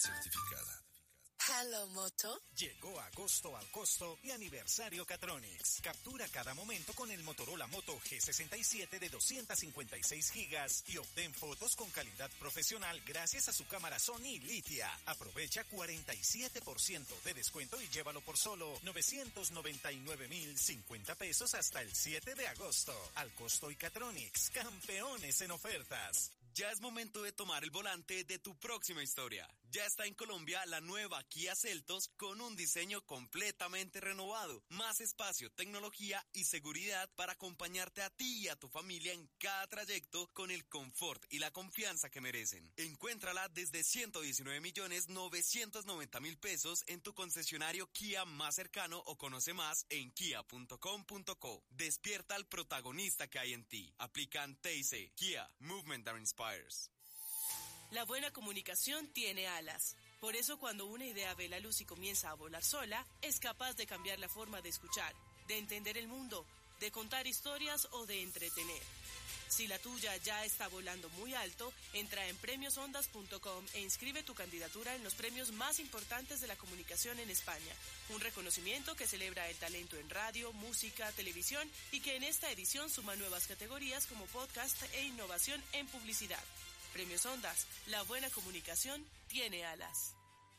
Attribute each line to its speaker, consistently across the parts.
Speaker 1: certificada.
Speaker 2: Hello, Moto.
Speaker 3: Llegó agosto al costo y aniversario Catronics. Captura cada momento con el Motorola Moto G67 de 256 gigas y obtén fotos con calidad profesional gracias a su cámara Sony Litia. Aprovecha 47% de descuento y llévalo por solo 999,050 pesos hasta el 7 de agosto. Al costo y Catronics, campeones en ofertas.
Speaker 4: Ya es momento de tomar el volante de tu próxima historia. Ya está en Colombia la nueva Kia Seltos con un diseño completamente renovado, más espacio, tecnología y seguridad para acompañarte a ti y a tu familia en cada trayecto con el confort y la confianza que merecen. Encuéntrala desde 119,990,000 pesos en tu concesionario Kia más cercano o conoce más en kia.com.co. Despierta al protagonista que hay en ti. Aplican TIC. Kia, Movement that Inspires.
Speaker 5: La buena comunicación tiene alas. Por eso cuando una idea ve la luz y comienza a volar sola, es capaz de cambiar la forma de escuchar, de entender el mundo, de contar historias o de entretener. Si la tuya ya está volando muy alto, entra en premiosondas.com e inscribe tu candidatura en los premios más importantes de la comunicación en España. Un reconocimiento que celebra el talento en radio, música, televisión y que en esta edición suma nuevas categorías como podcast e innovación en publicidad. Premios Ondas, la buena comunicación tiene alas.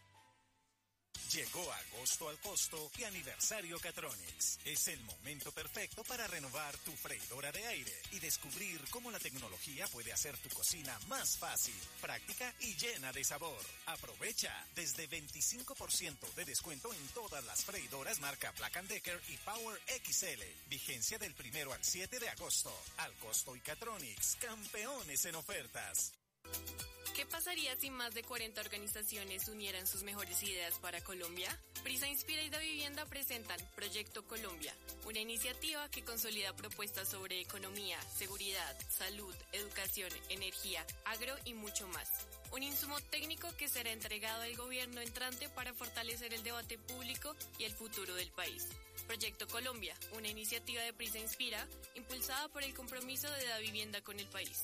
Speaker 3: Llegó agosto al costo y aniversario Catronics. Es el momento perfecto para renovar tu freidora de aire y descubrir cómo la tecnología puede hacer tu cocina más fácil, práctica y llena de sabor. Aprovecha desde 25% de descuento en todas las freidoras marca Black & Decker y Power XL. Vigencia del 1 al 7 de agosto. Al costo y Catronics, campeones en ofertas.
Speaker 6: ¿Qué pasaría si más de 40 organizaciones unieran sus mejores ideas para Colombia? Prisa Inspira y Da Vivienda presentan Proyecto Colombia, una iniciativa que consolida propuestas sobre economía, seguridad, salud, educación, energía, agro y mucho más. Un insumo técnico que será entregado al gobierno entrante para fortalecer el debate público y el futuro del país. Proyecto Colombia, una iniciativa de Prisa Inspira, impulsada por el compromiso de Da Vivienda con el país.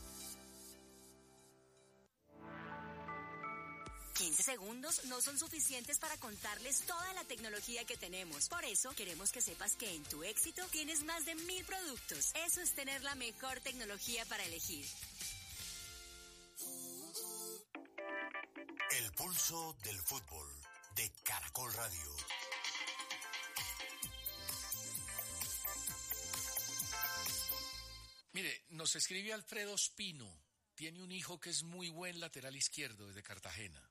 Speaker 7: 15 segundos no son suficientes para contarles toda la tecnología que tenemos. Por eso, queremos que sepas que en tu éxito tienes más de 1,000 productos. Eso es tener la mejor tecnología para elegir.
Speaker 8: El pulso del fútbol de Caracol Radio.
Speaker 1: Mire, nos escribe Alfredo Espino. Tiene un hijo que es muy buen lateral izquierdo desde Cartagena.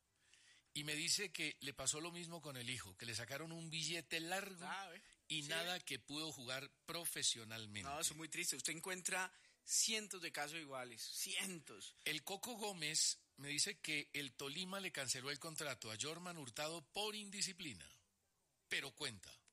Speaker 1: Y me dice que le pasó lo mismo con el hijo, que le sacaron un billete largo y nada que pudo jugar profesionalmente.
Speaker 9: No, eso es muy triste. Usted encuentra cientos de casos iguales, cientos.
Speaker 1: El Coco Gómez me dice que el Tolima le canceló el contrato a Jorman Hurtado por indisciplina. Pero cuenta.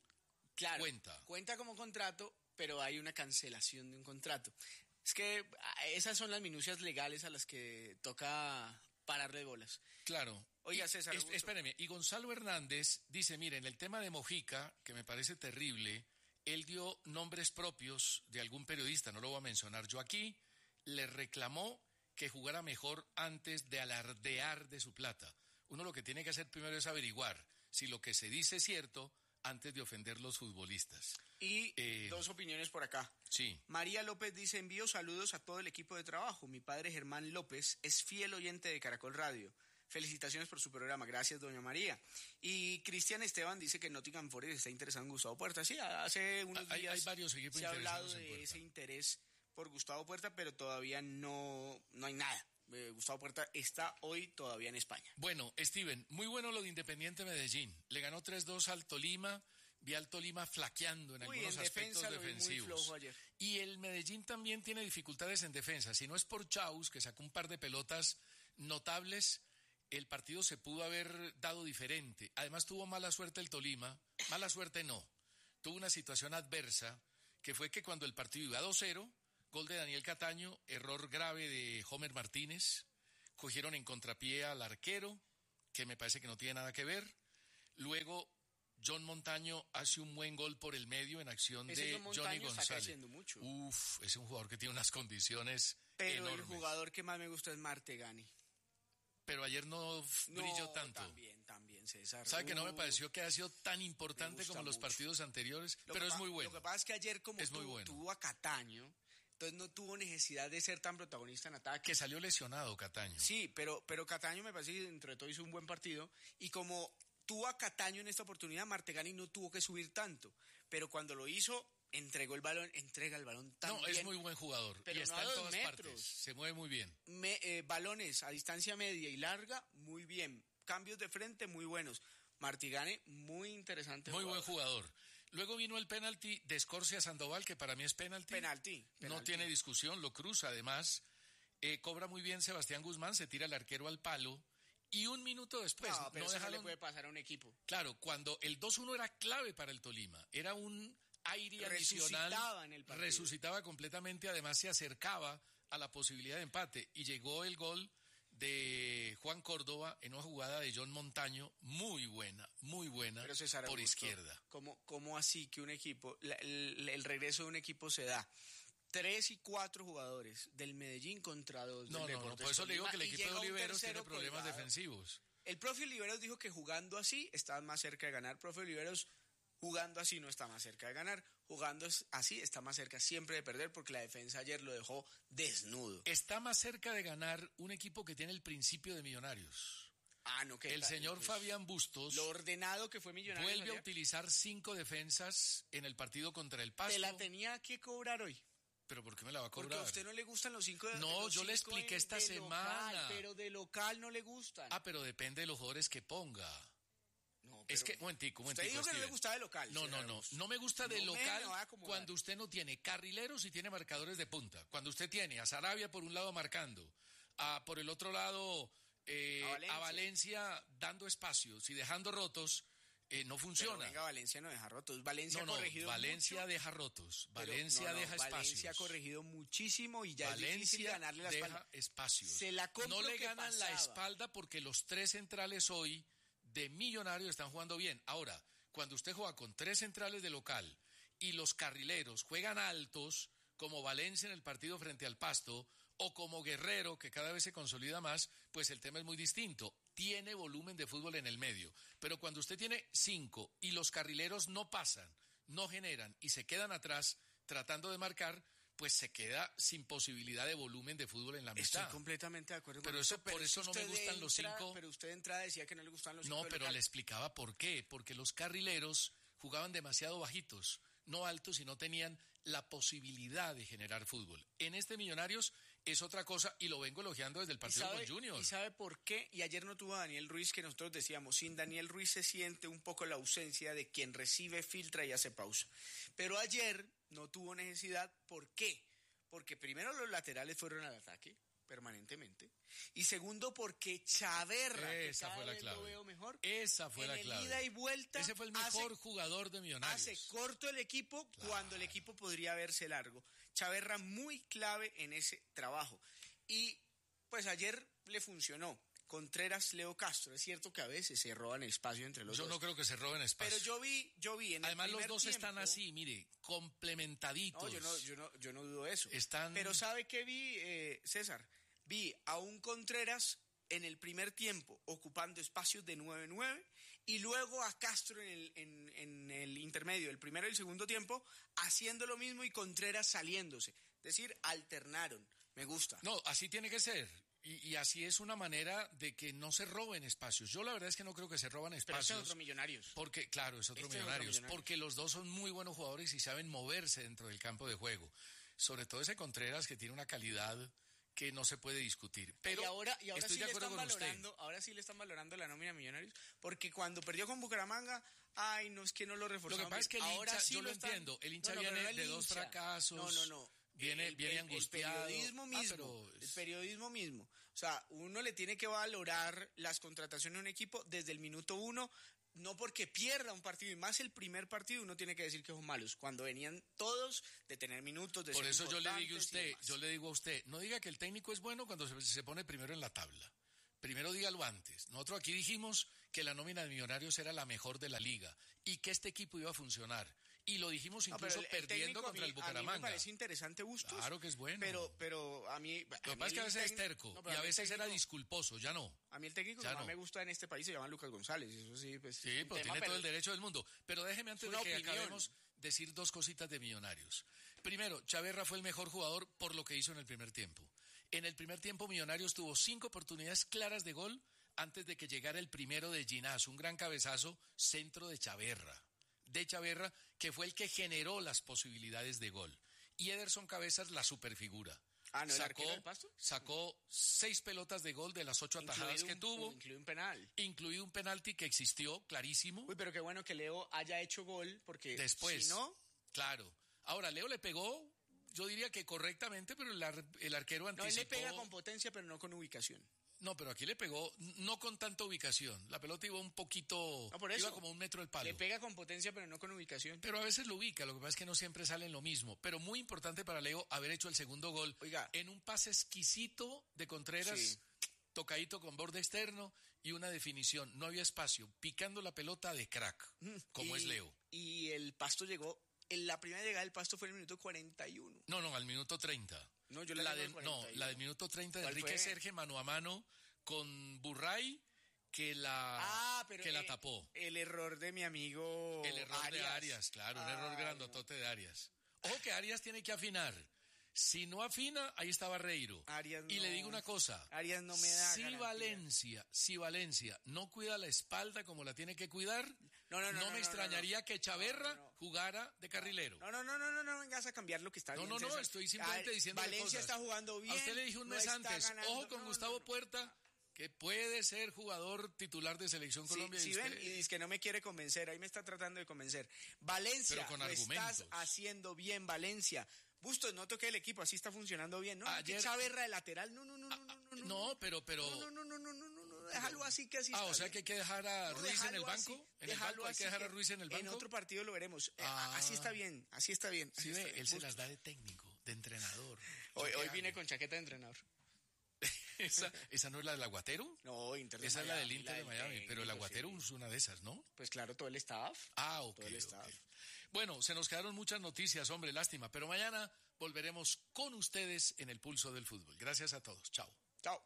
Speaker 9: Claro, cuenta como contrato, pero hay una cancelación de un contrato. Es que esas son las minucias legales a las que toca pararle bolas.
Speaker 1: Claro.
Speaker 9: Oiga, César.
Speaker 1: Espéreme, y Gonzalo Hernández dice, mire, en el tema de Mojica, que me parece terrible, él dio nombres propios de algún periodista, no lo voy a mencionar yo aquí, le reclamó que jugara mejor antes de alardear de su plata. Uno lo que tiene que hacer primero es averiguar si lo que se dice es cierto antes de ofender a los futbolistas.
Speaker 9: Y dos opiniones por acá.
Speaker 1: Sí.
Speaker 9: María López dice, envío saludos a todo el equipo de trabajo. Mi padre Germán López es fiel oyente de Caracol Radio. Felicitaciones por su programa. Gracias, doña María. Y Cristian Esteban dice que Nottingham Forest está interesado en Gustavo Puerta. Sí, hace unos días
Speaker 1: hay varios equipos
Speaker 9: se ha hablado
Speaker 1: interesados
Speaker 9: de ese interés por Gustavo Puerta, pero todavía no hay nada. Gustavo Puerta está hoy todavía en España.
Speaker 1: Bueno, Steven, muy bueno lo de Independiente Medellín. Le ganó 3-2 al Tolima. Vi al Tolima flaqueando en algunos aspectos defensivos.
Speaker 9: Muy flojo ayer.
Speaker 1: Y el Medellín también tiene dificultades en defensa. Si no es por Chaus, que sacó un par de pelotas notables, el partido se pudo haber dado diferente. Además tuvo mala suerte el Tolima. Mala suerte no. Tuvo una situación adversa, que fue que cuando el partido iba 2-0, gol de Daniel Cataño, error grave de Homer Martínez, cogieron en contrapié al arquero, que me parece que no tiene nada que ver. Luego John Montaño hace un buen gol por el medio en acción de Johnny González. Es un jugador que tiene unas condiciones
Speaker 9: pero
Speaker 1: enormes.
Speaker 9: El jugador que más me gusta es Martegani.
Speaker 1: pero ayer no brilló tanto.
Speaker 9: También, César.
Speaker 1: ¿Sabe que no me pareció que haya sido tan importante como los partidos anteriores? Pero es muy bueno.
Speaker 9: Lo que pasa es que ayer como
Speaker 1: bueno.
Speaker 9: tuvo a Cataño, entonces no tuvo necesidad de ser tan protagonista en ataque.
Speaker 1: Que salió lesionado Cataño.
Speaker 9: Sí, pero Cataño me parece que dentro de todo hizo un buen partido. Y como tuvo a Cataño en esta oportunidad, Martegani no tuvo que subir tanto. Pero cuando lo hizo, entrega el balón también.
Speaker 1: No, es muy buen jugador.
Speaker 9: Pero
Speaker 1: y está en todas partes. Se mueve muy bien.
Speaker 9: Balones a distancia media y larga, muy bien. Cambios de frente, muy buenos. Martigane, muy interesante.
Speaker 1: Muy buen jugador. Luego vino el penalti de Escorcia Sandoval, que para mí es penalti.
Speaker 9: Penalti.
Speaker 1: No tiene discusión, lo cruza además. Cobra muy bien Sebastián Guzmán, se tira el arquero al palo. Y un minuto después...
Speaker 9: No, pero eso no le puede pasar a un equipo.
Speaker 1: Claro, cuando el 2-1 era clave para el Tolima. Era un aire adicional. Resucitaba completamente, además se acercaba a la posibilidad de empate. Y llegó el gol de Juan Córdoba en una jugada de John Montaño muy buena,
Speaker 9: pero César
Speaker 1: por
Speaker 9: Augusto,
Speaker 1: izquierda.
Speaker 9: ¿Cómo así que un equipo, el regreso de un equipo se da? 3 y 4 jugadores del Medellín contra 2 del Deportes
Speaker 1: No, por eso le digo que el equipo de Oliveros tiene problemas
Speaker 9: colgado.
Speaker 1: defensivos.
Speaker 9: El profe Oliveros dijo que jugando así está más cerca de ganar. Profe Oliveros, jugando así no está más cerca de ganar. Jugando así está más cerca siempre de perder porque la defensa ayer lo dejó desnudo.
Speaker 1: Está más cerca de ganar un equipo que tiene el principio de Millonarios. El señor Fabián Bustos,
Speaker 9: lo ordenado que fue Millonarios,
Speaker 1: vuelve a utilizar 5 defensas en el partido contra el Pasto.
Speaker 9: Te la tenía que cobrar hoy.
Speaker 1: ¿Pero por qué me la va a cobrar?
Speaker 9: Porque a usted no le gustan los 5 de
Speaker 1: No, yo le expliqué esta semana.
Speaker 9: Local, pero de local no le gustan.
Speaker 1: Pero depende de los jugadores que ponga.
Speaker 9: No,
Speaker 1: es que, momentico.
Speaker 9: Usted dijo que no le gustaba de local.
Speaker 1: No me gusta de local cuando usted no tiene carrileros y tiene marcadores de punta. Cuando usted tiene a Sarabia por un lado marcando, por el otro lado a Valencia dando espacios y dejando rotos, no funciona.
Speaker 9: Pero venga, Valencia no deja rotos. Valencia ha corregido
Speaker 1: Valencia
Speaker 9: mucho.
Speaker 1: Deja rotos. Valencia deja espacios.
Speaker 9: Valencia ha corregido muchísimo y ya
Speaker 1: Valencia
Speaker 9: es difícil ganarle la espalda.
Speaker 1: Deja espacios.
Speaker 9: Se la compro
Speaker 1: no le
Speaker 9: que
Speaker 1: ganan
Speaker 9: pasaba.
Speaker 1: la espalda porque los 3 centrales hoy de Millonarios están jugando bien. Ahora, cuando usted juega con 3 centrales de local y los carrileros juegan altos, como Valencia en el partido frente al Pasto, o como Guerrero, que cada vez se consolida más, pues el tema es muy distinto. Tiene volumen de fútbol en el medio. Pero cuando usted tiene 5 y los carrileros no pasan, no generan y se quedan atrás tratando de marcar, pues se queda sin posibilidad de volumen de fútbol en la mitad.
Speaker 9: Estoy completamente de acuerdo con
Speaker 1: pero
Speaker 9: eso.
Speaker 1: Por eso no me gustan los 5.
Speaker 9: Pero usted de entrada decía que no le gustan los 5.
Speaker 1: No, pero le explicaba por qué. Porque los carrileros jugaban demasiado bajitos, no altos, y no tenían la posibilidad de generar fútbol. En este Millonarios es otra cosa y lo vengo elogiando desde el partido con Junior.
Speaker 9: ¿Y sabe por qué? Y ayer no tuvo a Daniel Ruiz, que nosotros decíamos, sin Daniel Ruiz se siente un poco la ausencia de quien recibe, filtra y hace pausa. Pero ayer no tuvo necesidad. ¿Por qué? Porque primero los laterales fueron al ataque permanentemente y segundo porque Chaverra,
Speaker 1: esa
Speaker 9: que
Speaker 1: fue la
Speaker 9: vez
Speaker 1: clave.
Speaker 9: lo veo mejor,
Speaker 1: esa fue la clave.
Speaker 9: Ida y vuelta,
Speaker 1: ese fue el mejor jugador de Millonarios.
Speaker 9: Hace corto el equipo cuando el equipo podría verse largo. Chaverra muy clave en ese trabajo y pues ayer le funcionó. Contreras, Leo Castro, es cierto que a veces se roban espacio entre los dos.
Speaker 1: Yo no creo que se roben espacio.
Speaker 9: Pero yo vi en
Speaker 1: además
Speaker 9: el primer
Speaker 1: los dos
Speaker 9: tiempo,
Speaker 1: están así, mire, complementaditos.
Speaker 9: No, yo no dudo eso. Pero ¿sabe qué vi, César? Vi a un Contreras en el primer tiempo ocupando espacios de 9-9 y luego a Castro en el intermedio, el primero y el segundo tiempo, haciendo lo mismo y Contreras saliéndose. Es decir, alternaron. Me gusta.
Speaker 1: No, así tiene que ser. Y así es una manera de que no se roben espacios. Yo la verdad es que no creo que se roban espacios.
Speaker 9: Pero es otro Millonarios.
Speaker 1: Porque, claro, es otro Millonarios. Porque los dos son muy buenos jugadores y saben moverse dentro del campo de juego. Sobre todo ese Contreras que tiene una calidad que no se puede discutir. Pero
Speaker 9: ahora
Speaker 1: estoy
Speaker 9: sí
Speaker 1: de acuerdo con usted.
Speaker 9: Ahora sí le están valorando la nómina a Millonarios. Porque cuando perdió con Bucaramanga, no es que no lo reforzamos.
Speaker 1: Lo que pasa es que el
Speaker 9: ahora
Speaker 1: hincha,
Speaker 9: sí
Speaker 1: yo lo entiendo. El hincha viene de 2 fracasos.
Speaker 9: No.
Speaker 1: Viene angustiado.
Speaker 9: El periodismo mismo. O sea, uno le tiene que valorar las contrataciones de un equipo desde el minuto 1, no porque pierda un partido, y más el primer partido uno tiene que decir que son malos, cuando venían todos de tener minutos, de
Speaker 1: Por
Speaker 9: ser
Speaker 1: eso yo le digo a usted, no diga que el técnico es bueno cuando se pone primero en la tabla. Primero dígalo antes. Nosotros aquí dijimos que la nómina de Millonarios era la mejor de la liga y que este equipo iba a funcionar. Y lo dijimos incluso perdiendo contra el Bucaramanga.
Speaker 9: A mí me parece interesante Bustos.
Speaker 1: Claro que es bueno.
Speaker 9: Pero a mí...
Speaker 1: Lo que pasa es que a veces es terco y a veces era disculposo, ya no.
Speaker 9: A mí el técnico que más me gusta en este país se llama Lucas González. Eso sí, pues...
Speaker 1: Sí, pues tiene todo el derecho del mundo. Pero déjeme antes de que acabemos decir dos cositas de Millonarios. Primero, Chaverra fue el mejor jugador por lo que hizo en el primer tiempo. En el primer tiempo Millonarios tuvo 5 oportunidades claras de gol antes de que llegara el primero de Ginás, un gran cabezazo, centro de Chaverra, que fue el que generó las posibilidades de gol. Y Ederson Cabezas, la superfigura.
Speaker 9: ¿No el arquero del Pasto?
Speaker 1: Sacó 6 pelotas de gol de las 8 atajadas que tuvo.
Speaker 9: Incluido un penal.
Speaker 1: Incluido un penalti que existió, clarísimo.
Speaker 9: Uy, pero qué bueno que Leo haya hecho gol, porque
Speaker 1: después,
Speaker 9: si no...
Speaker 1: Claro. Ahora, Leo le pegó, yo diría que correctamente, pero el arquero anticipó...
Speaker 9: No, él le pega con potencia, pero no con ubicación.
Speaker 1: No, pero aquí le pegó, no con tanta ubicación. La pelota iba un poquito, iba como 1 metro del palo.
Speaker 9: Le pega con potencia, pero no con ubicación.
Speaker 1: Pero a veces lo ubica, lo que pasa es que no siempre sale en lo mismo. Pero muy importante para Leo haber hecho el segundo gol.
Speaker 9: Oiga,
Speaker 1: en un pase exquisito de Contreras, tocadito con borde externo y una definición. No había espacio, picando la pelota de crack, como es Leo.
Speaker 9: Y el Pasto llegó, la primera llegada del Pasto fue en el minuto 41.
Speaker 1: No, al minuto 30.
Speaker 9: No,
Speaker 1: la del minuto 30 de Enrique Serge mano a mano con Burray que la tapó.
Speaker 9: El error de mi amigo
Speaker 1: El error
Speaker 9: Arias.
Speaker 1: de Arias, claro, un error grandotote de Arias. Ojo que Arias tiene que afinar. Si no afina, ahí está Barreiro. Y le digo una cosa.
Speaker 9: Arias no me da
Speaker 1: Si Valencia no cuida la espalda como la tiene que cuidar, no me extrañaría que Chaverra jugara de carrilero.
Speaker 9: No vengas a cambiar lo que está bien.
Speaker 1: No, estoy simplemente diciendo
Speaker 9: Valencia está jugando bien.
Speaker 1: A usted le dije un mes antes, ojo con Gustavo Puerta, que puede ser jugador titular de Selección Colombia.
Speaker 9: Sí, ven, y dice que no me quiere convencer, ahí me está tratando de convencer. Valencia,
Speaker 1: pero con
Speaker 9: lo
Speaker 1: argumentos.
Speaker 9: Estás haciendo bien, Valencia. Bustos, no toque el equipo, así está funcionando bien. No,
Speaker 1: ayer...
Speaker 9: Chaverra de lateral, no.
Speaker 1: No, pero...
Speaker 9: No, déjalo así que así está.
Speaker 1: O sea que hay que dejar a Ruiz en el banco. ¿En el banco hay que dejar a Ruiz en el banco?
Speaker 9: En otro partido lo veremos. Así está bien.
Speaker 1: Sí, ve, él se las da de técnico, de entrenador.
Speaker 9: Hoy vine con chaqueta de entrenador.
Speaker 1: ¿Esa no es la del Aguatero?
Speaker 9: No, Inter de
Speaker 1: Esa
Speaker 9: Miami,
Speaker 1: es la del Inter de Miami, pero el Aguatero es una de esas, ¿no?
Speaker 9: Pues claro, todo el staff.
Speaker 1: Ok. Bueno, se nos quedaron muchas noticias, hombre, lástima, pero mañana volveremos con ustedes en el Pulso del Fútbol. Gracias a todos. Chao.
Speaker 9: Chao.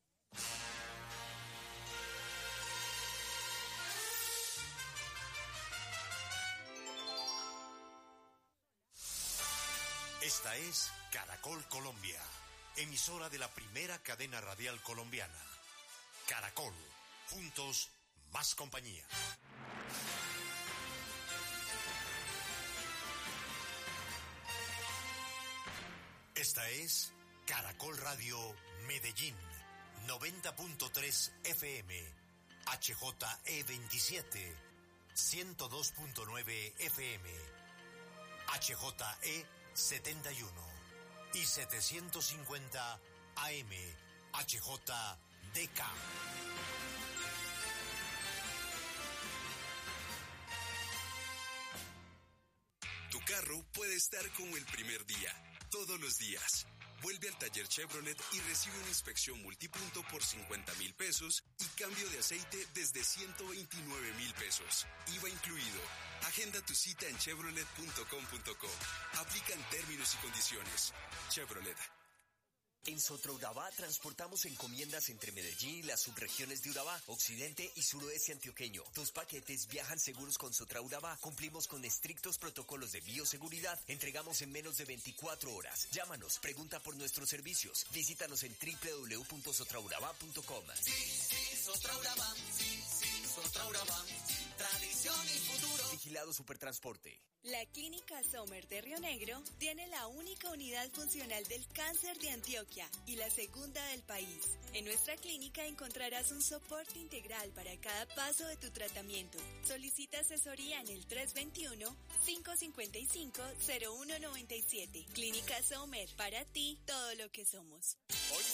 Speaker 8: Esta es Caracol Colombia, emisora de la primera cadena radial colombiana. Caracol, juntos, más compañía. Esta es Caracol Radio Medellín, 90.3 FM, HJE27, 102.9 FM, HJE71 y 750 AM, HJDK.
Speaker 10: Tu carro puede estar como el primer día, todos los días. Vuelve al taller Chevrolet y recibe una inspección multipunto por 50,000 pesos y cambio de aceite desde 129,000 pesos. IVA incluido. Agenda tu cita en chevrolet.com.co. Aplican términos y condiciones. Chevrolet.
Speaker 11: En Sotraurabá transportamos encomiendas entre Medellín y las subregiones de Urabá, occidente y suroeste antioqueño. Tus paquetes viajan seguros con Sotraurabá. Cumplimos con estrictos protocolos de bioseguridad. Entregamos en menos de 24 horas. Llámanos, pregunta por nuestros servicios. Visítanos en www.sotraurabá.com.
Speaker 12: Sí, Sotraurabá. Sí, Sotraurabá. Tradición y futuro.
Speaker 11: Vigilado Supertransporte.
Speaker 13: La Clínica Sommer de Río Negro tiene la única unidad funcional del cáncer de Antioquia y la segunda del país. En nuestra clínica encontrarás un soporte integral para cada paso de tu tratamiento. Solicita asesoría en el 321-555-0197. Clínica Sommer, para ti todo lo que somos.